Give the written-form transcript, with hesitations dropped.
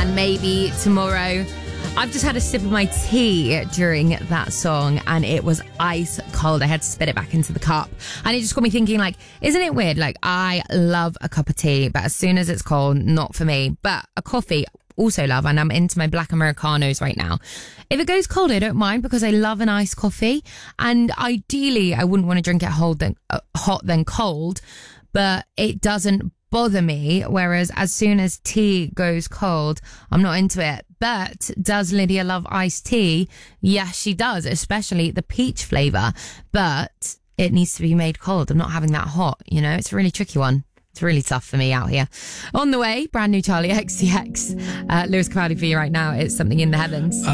and maybe tomorrow. I've just had a sip of my tea during that song and it was ice cold. I had to spit it back into the cup. And it just got me thinking, like, isn't it weird? Like, I love a cup of tea, but as soon as it's cold, not for me. But a coffee, also love, and I'm into my black Americanos right now. If it goes cold, I don't mind because I love an iced coffee. And ideally, I wouldn't want to drink it hot then cold, but it doesn't bother me. Whereas as soon as tea goes cold, I'm not into it. But does Lydia love iced tea? Yes, she does, especially the peach flavour. But it needs to be made cold. I'm not having that hot, you know? It's a really tricky one. It's really tough for me out here. On the way, brand new Charlie XCX. Lewis Capaldi for you right now. It's Something in the Heavens.